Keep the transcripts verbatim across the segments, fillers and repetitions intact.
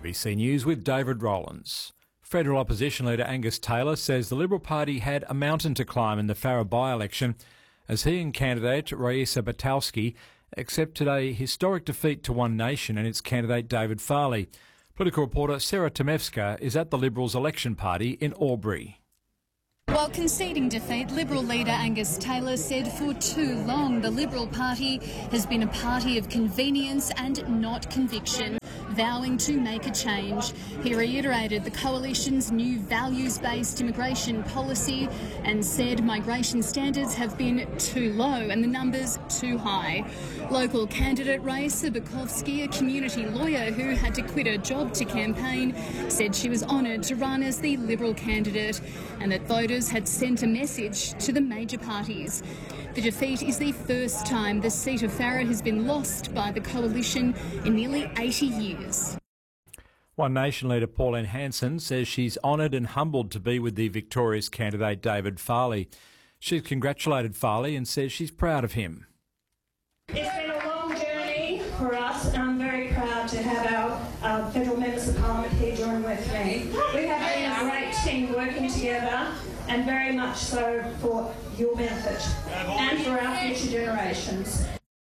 B C News with David Rowlands. Federal opposition leader Angus Taylor says the Liberal Party had a mountain to climb in the Farrer by-election as he and candidate Raisa Batowski accepted a historic defeat to One Nation and its candidate David Farley. Political reporter Sarah Tomevska is at the Liberals' election party in Albury. While conceding defeat, Liberal leader Angus Taylor said for too long the Liberal Party has been a party of convenience and not conviction, vowing to make a change. He reiterated the Coalition's new values-based immigration policy and said migration standards have been too low and the numbers too high. Local candidate Raisa Batowski, a community lawyer who had to quit her job to campaign, said she was honoured to run as the Liberal candidate and that voters had sent a message to the major parties. The defeat is the first time the seat of Farrer has been lost by the Coalition in nearly eighty years. One Nation leader Pauline Hanson says she's honoured and humbled to be with the victorious candidate David Farley. She's congratulated Farley and says she's proud of him. It's been a long journey for us and I'm very proud to have our uh, federal members of parliament here join with me. We have been a great team working together and very much so for your benefit and for our future generations.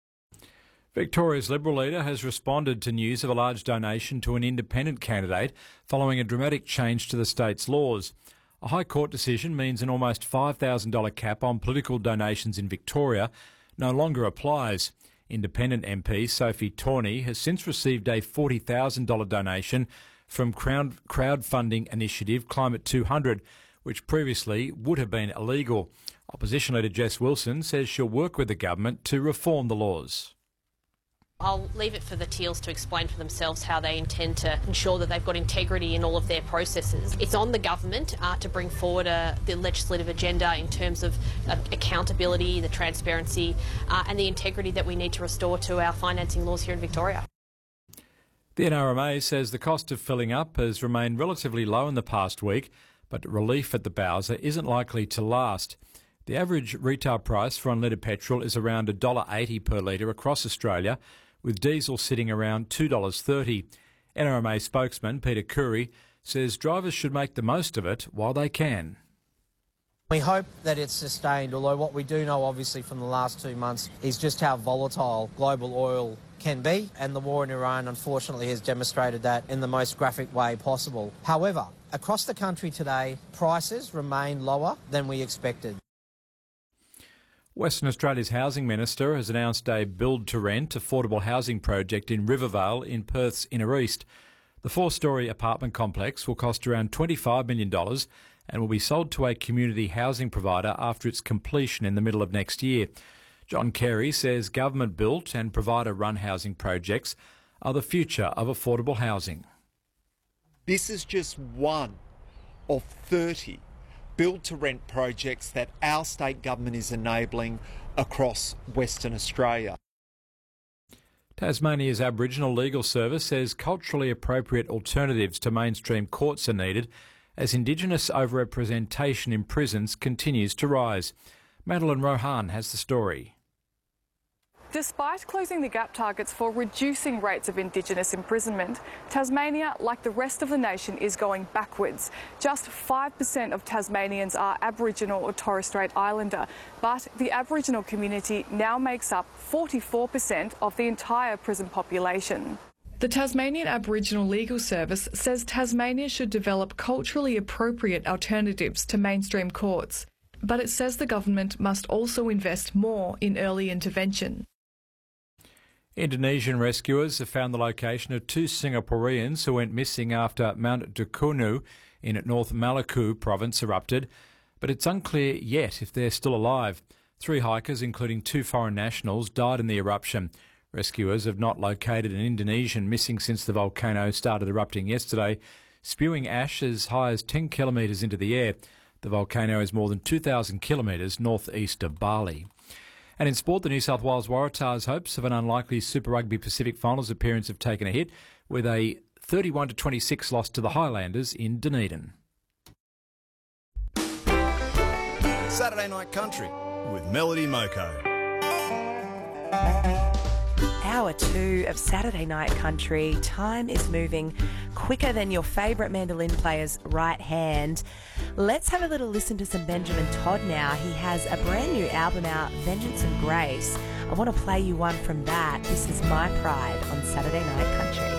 Victoria's Liberal leader has responded to news of a large donation to an independent candidate following a dramatic change to the state's laws. A High Court decision means an almost five thousand dollars cap on political donations in Victoria no longer applies. Independent M P Sophie Tawney has since received a forty thousand dollars donation from crowdfunding initiative Climate two hundred, which previously would have been illegal. Opposition leader Jess Wilson says she'll work with the government to reform the laws. I'll leave it for the Teals to explain for themselves how they intend to ensure that they've got integrity in all of their processes. It's on the government uh, to bring forward uh, the legislative agenda in terms of uh, accountability, the transparency uh, and the integrity that we need to restore to our financing laws here in Victoria. The N R M A says the cost of filling up has remained relatively low in the past week, but relief at the Bowser isn't likely to last. The average retail price for unleaded petrol is around one dollar eighty per litre across Australia, with diesel sitting around two dollars thirty. N R M A spokesman Peter Curry says drivers should make the most of it while they can. We hope that it's sustained, although what we do know obviously from the last two months is just how volatile global oil can be, and the war in Iran unfortunately has demonstrated that in the most graphic way possible. However, across the country today, prices remain lower than we expected. Western Australia's Housing Minister has announced a build-to-rent affordable housing project in Rivervale in Perth's Inner East. The four-storey apartment complex will cost around twenty-five million dollars and will be sold to a community housing provider after its completion in the middle of next year. John Carey says government-built and provider-run housing projects are the future of affordable housing. This is just one of thirty build-to-rent projects that our state government is enabling across Western Australia. Tasmania's Aboriginal Legal Service says culturally appropriate alternatives to mainstream courts are needed as Indigenous overrepresentation in prisons continues to rise. Madeline Rohan has the story. Despite closing the gap targets for reducing rates of Indigenous imprisonment, Tasmania, like the rest of the nation, is going backwards. Just five percent of Tasmanians are Aboriginal or Torres Strait Islander, but the Aboriginal community now makes up forty-four percent of the entire prison population. The Tasmanian Aboriginal Legal Service says Tasmania should develop culturally appropriate alternatives to mainstream courts, but it says the government must also invest more in early intervention. Indonesian rescuers have found the location of two Singaporeans who went missing after Mount Dukunhu in North Maluku province erupted, but it's unclear yet if they're still alive. Three hikers, including two foreign nationals, died in the eruption. Rescuers have not located an Indonesian missing since the volcano started erupting yesterday, spewing ash as high as ten kilometres into the air. The volcano is more than two thousand kilometres northeast of Bali. And in sport, the New South Wales Waratahs' hopes of an unlikely Super Rugby Pacific Finals appearance have taken a hit with a thirty-one to twenty-six loss to the Highlanders in Dunedin. Saturday Night Country with Melody Moko. Hour two of Saturday Night Country. Time is moving quicker than your favourite mandolin player's right hand. Let's have a little listen to some Benjamin Todd now. He has a brand new album out, Vengeance and Grace. I want to play you one from that. This is My Pride on Saturday Night Country.